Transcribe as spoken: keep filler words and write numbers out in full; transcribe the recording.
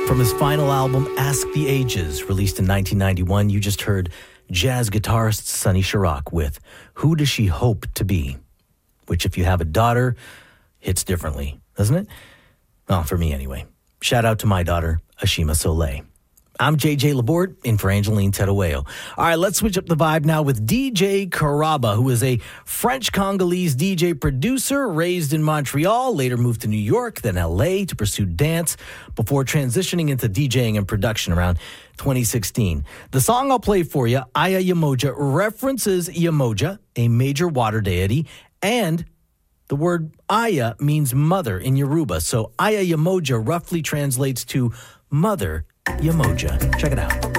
From his final album, Ask the Ages, released in nineteen ninety-one, you just heard jazz guitarist Sonny Sharrock with Who Does She Hope to Be? Which, if you have a daughter, hits differently, doesn't it? Well, for me anyway. Shout out to my daughter, Ashima Soleil. I'm J J Laborde, in for Angeline Terueo. All right, let's switch up the vibe now with D J Karaba, who is a French-Congolese D J producer, raised in Montreal, later moved to New York, then L A to pursue dance, before transitioning into DJing and production around twenty sixteen. The song I'll play for you, Aya Yamoja, references Yamoja, a major water deity, and the word Aya means mother in Yoruba. So Aya Yamoja roughly translates to Mother Yamoja. Check it out.